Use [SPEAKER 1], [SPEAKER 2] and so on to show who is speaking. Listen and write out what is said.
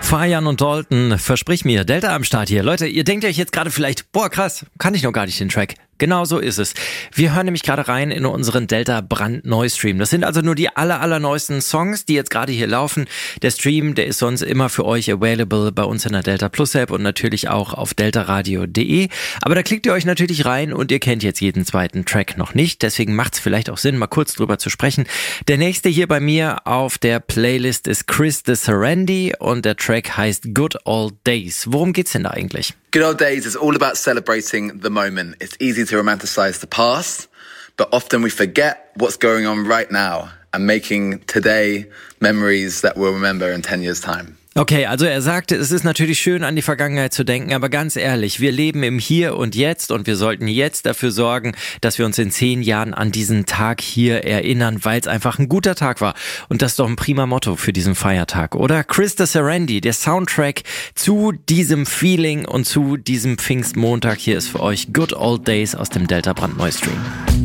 [SPEAKER 1] Feiern und Dalton, versprich mir, Delta am Start hier. Leute, ihr denkt euch jetzt gerade vielleicht, boah krass, kann ich noch gar nicht den Track. Genau so ist es. Wir hören nämlich gerade rein in unseren Delta brandneu Stream. Das sind also nur die allerneuesten Songs, die jetzt gerade hier laufen. Der Stream, der ist sonst immer für euch available bei uns in der Delta Plus App und natürlich auch auf deltaradio.de. Aber da klickt ihr euch natürlich rein und ihr kennt jetzt jeden zweiten Track noch nicht. Deswegen macht es vielleicht auch Sinn, mal kurz drüber zu sprechen. Der nächste hier bei mir auf der Playlist ist Chris the Serendy und der Track heißt Good Old Days. Worum geht's denn da eigentlich?
[SPEAKER 2] Good Old Days is all about celebrating the moment. It's easy to romanticize the past, but often we forget what's going on right now and making today memories that we'll remember in 10 years' time.
[SPEAKER 1] Okay, also er sagte, es ist natürlich schön, an die Vergangenheit zu denken, aber ganz ehrlich, wir leben im Hier und Jetzt und wir sollten jetzt dafür sorgen, dass wir uns in 10 Jahren an diesen Tag hier erinnern, weil es einfach ein guter Tag war. Und das ist doch ein prima Motto für diesen Feiertag, oder? Chris the Serendy, der Soundtrack zu diesem Feeling und zu diesem Pfingstmontag. Hier ist für euch Good Old Days aus dem Delta brandneu Stream.